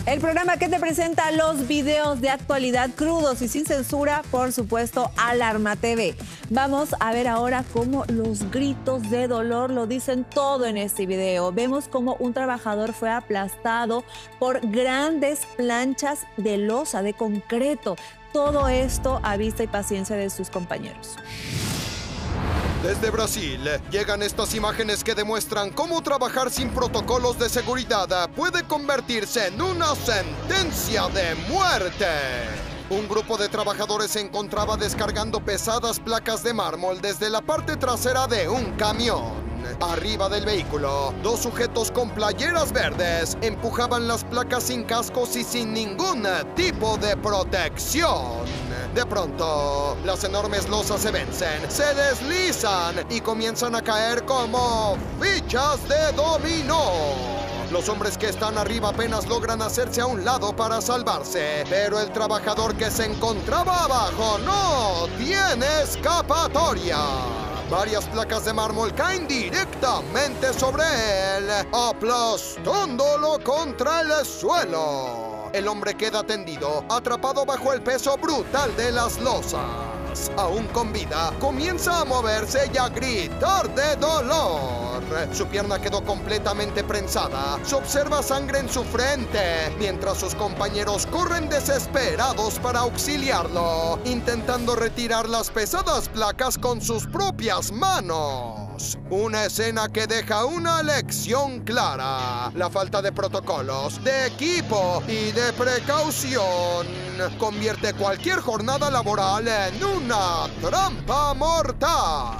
El programa que te presenta los videos de actualidad crudos y sin censura, por supuesto, Alarma TV. Vamos a ver ahora cómo los gritos de dolor lo dicen todo en este video. Vemos cómo un trabajador fue aplastado por grandes planchas de losa, de concreto. Todo esto a vista y paciencia de sus compañeros. Desde Brasil llegan estas imágenes que demuestran cómo trabajar sin protocolos de seguridad puede convertirse en una sentencia de muerte. Un grupo de trabajadores se encontraba descargando pesadas placas de mármol desde la parte trasera de un camión. Arriba del vehículo, dos sujetos con playeras verdes empujaban las placas sin cascos y sin ningún tipo de protección. De pronto, las enormes losas se vencen, se deslizan y comienzan a caer como fichas de dominó. Los hombres que están arriba apenas logran hacerse a un lado para salvarse, pero el trabajador que se encontraba abajo no tiene escapatoria. Varias placas de mármol caen directamente sobre él, aplastándolo contra el suelo. El hombre queda tendido, atrapado bajo el peso brutal de las losas. Aún con vida, comienza a moverse y a gritar de dolor. Su pierna quedó completamente prensada. Se observa sangre en su frente, mientras sus compañeros corren desesperados para auxiliarlo, intentando retirar las pesadas placas con sus propias manos. Una escena que deja una lección clara. La falta de protocolos, de equipo y de precaución convierte cualquier jornada laboral en una trampa mortal.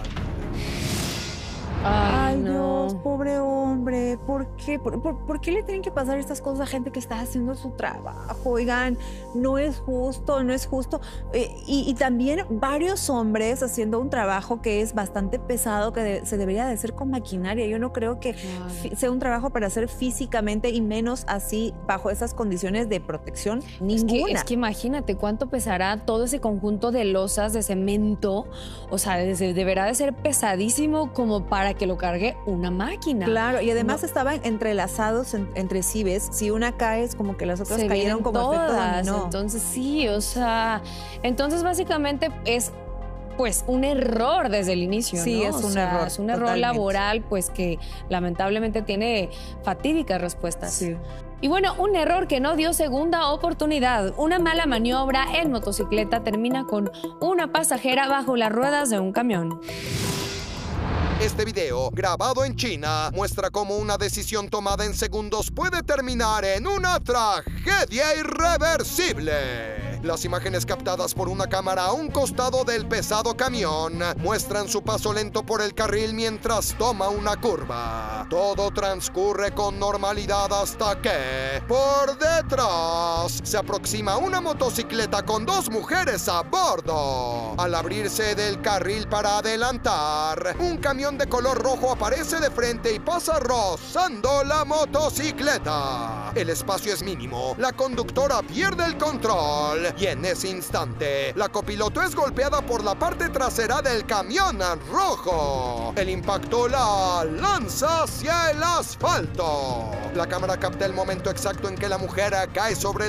Ay, Dios, pobre hombre. ¿Por qué? ¿Por qué le tienen que pasar estas cosas a gente que está haciendo su trabajo? Oigan, no es justo, no es justo. Y también varios hombres haciendo un trabajo que es bastante pesado, que se debería de hacer con maquinaria. Yo no creo que sea un trabajo para hacer físicamente y menos así bajo esas condiciones de protección ninguna. Es que imagínate cuánto pesará todo ese conjunto de losas, de cemento. O sea, deberá de ser pesadísimo como para que lo cargue una máquina. Claro, y además estaban entrelazados entre sí, ¿ves? Si una cae es como que las otras cayeron como todas, efecto dominó. Entonces sí, o sea, entonces básicamente es pues un error desde el inicio, sí, ¿no? es un error. Es un error totalmente. laboral, pues que lamentablemente tiene fatídicas respuestas. Sí. Y bueno, un error que no dio segunda oportunidad. Una mala maniobra en motocicleta termina con una pasajera bajo las ruedas de un camión. Este video, grabado en China, muestra cómo una decisión tomada en segundos puede terminar en una tragedia irreversible. Las imágenes captadas por una cámara a un costado del pesado camión muestran su paso lento por el carril mientras toma una curva. Todo transcurre con normalidad hasta que, por detrás, se aproxima una motocicleta con dos mujeres a bordo. Al abrirse del carril para adelantar, un camión de color rojo aparece de frente y pasa rozando la motocicleta. El espacio es mínimo, la conductora pierde el control y en ese instante la copiloto es golpeada por la parte trasera del camión rojo. El impacto la lanza hacia el asfalto. La cámara capta el momento exacto en que la mujer cae sobre